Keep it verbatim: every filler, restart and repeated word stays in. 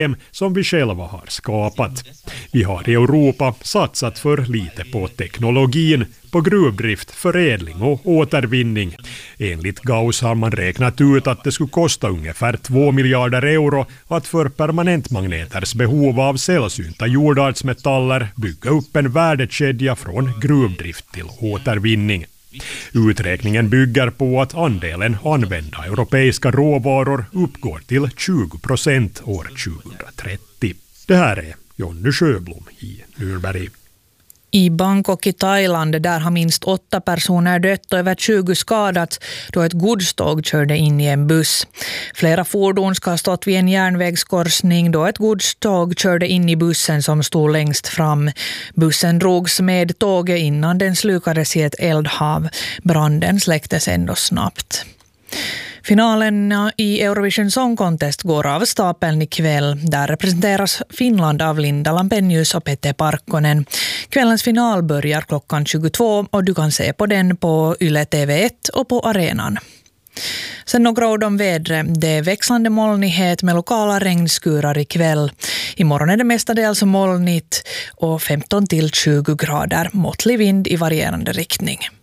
som vi själva har skapat. Vi har i Europa satsat för lite på teknologin, på gruvdrift, förädling och återvinning. Enligt Gauss har man räknat ut att det skulle kosta ungefär två miljarder euro att för permanentmagneters behov av sällsynta jordartsmetaller bygga upp en värdekedja från gruvdrift till återvinning. Uträkningen bygger på att andelen använda europeiska råvaror uppgår till tjugo procent år tjugohundratrettio. Det här är Jonny Sjöblom i Nürnberg. I Bangkok i Thailand där har minst åtta personer dött och över tjugo skadats då ett godståg körde in i en buss. Flera fordon ska ha stått vid en järnvägskorsning då ett godståg körde in i bussen som stod längst fram. Bussen drogs med tåget innan den slukades i ett eldhav. Branden släcktes ändå snabbt. Finalen i Eurovision Song Contest går av stapeln ikväll. Där representeras Finland av Linda Lampenius och Pete Parkkonen. Kvällens final börjar klockan tjugotvå och du kan se på den på Yle T V ett och på arenan. Sen några ord om vädret. Det är växlande molnighet med lokala regnskurar ikväll. Imorgon är det mestadels molnigt och femton till tjugo grader. Måttlig vind i varierande riktning.